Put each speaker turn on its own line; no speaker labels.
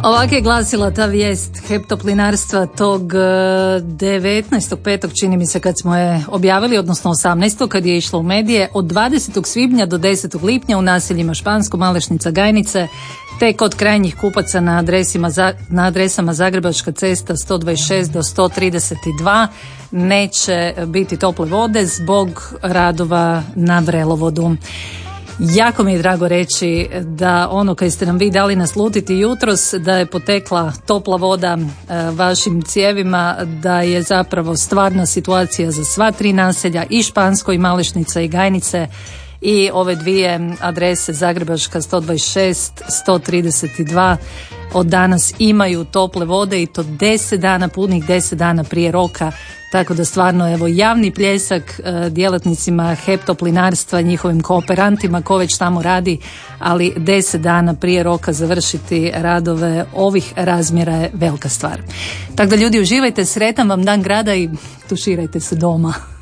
Ovako je glasila ta vijest heptoplinarstva tog 19.5. čini mi se kad smo je objavili, odnosno 18. kad je išlo u medije. Od 20. svibnja do 10. lipnja u naseljima Špansko, Malešnica, Gajnice, te kod krajnjih kupaca na adresama Zagrebačka cesta 126 do 132 neće biti tople vode zbog radova na vrelovodu. Jako mi je drago reći da ono kaj ste nam vi dali naslutiti jutros, da je potekla topla voda vašim cijevima, da je zapravo stvarna situacija za sva tri naselja, i Špansko, i Malešnica, i Gajnice, i ove dvije adrese Zagrebačka 126, 132 od danas imaju tople vode, i to 10 dana, punih 10 dana prije roka. Tako da stvarno, evo, javni pljesak djelatnicima heptoplinarstva, njihovim kooperantima, ko već tamo radi, ali 10 dana prije roka završiti radove ovih razmjera je velika stvar. Tako da ljudi, uživajte, sretan vam dan grada i tuširajte se doma.